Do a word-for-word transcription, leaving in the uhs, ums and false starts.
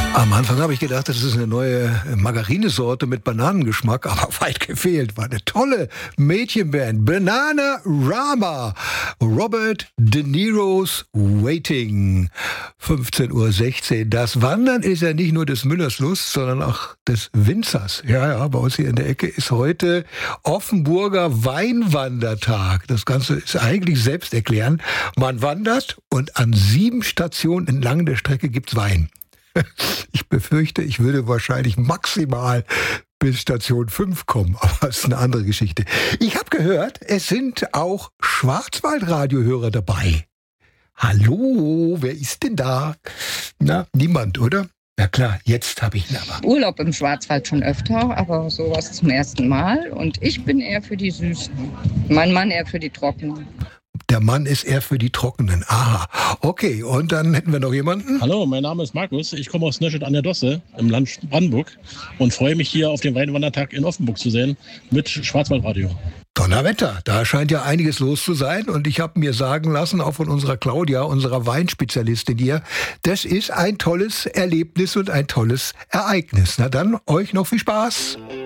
Am Anfang habe ich gedacht, das ist eine neue Margarinesorte mit Bananengeschmack, aber weit gefehlt. War eine tolle Mädchenband. Bananarama. Robert De Niro's Waiting. fünfzehn Uhr sechzehn. Das Wandern ist ja nicht nur des Müllers Lust, sondern auch des Winzers. Ja, ja, bei uns hier in der Ecke ist heute Offenburger Weinwandertag. Das Ganze ist eigentlich selbsterklärend. Man wandert und an sieben Stationen entlang der Strecke gibt's Wein. Ich befürchte, ich würde wahrscheinlich maximal bis Station fünf kommen, aber das ist eine andere Geschichte. Ich habe gehört, es sind auch Schwarzwaldradiohörer dabei. Hallo, wer ist denn da? Na, niemand, oder? Na klar, jetzt habe ich ihn aber. Urlaub im Schwarzwald schon öfter, aber sowas zum ersten Mal. Und ich bin eher für die Süßen. Mein Mann eher für die Trockenen. Der Mann ist eher für die Trockenen. Aha. Okay, und dann hätten wir noch jemanden. Hallo, mein Name ist Markus. Ich komme aus Nöschet an der Dosse im Land Brandenburg und freue mich hier auf den Weinwandertag in Offenburg zu sehen mit Schwarzwaldradio. Donnerwetter, da scheint ja einiges los zu sein. Und ich habe mir sagen lassen, auch von unserer Claudia, unserer Weinspezialistin hier, das ist ein tolles Erlebnis und ein tolles Ereignis. Na dann, euch noch viel Spaß.